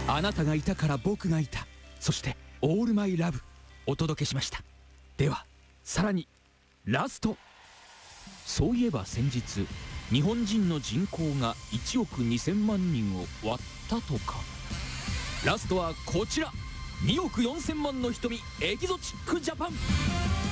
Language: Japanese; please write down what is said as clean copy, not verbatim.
あなたがいたから僕がいた、そしてオールマイラブお届けしました。ではさらにラスト。そういえば先日、日本人の人口が1億2000万人を割ったとか。ラストはこちら、2億4000万の瞳エキゾチックジャパン。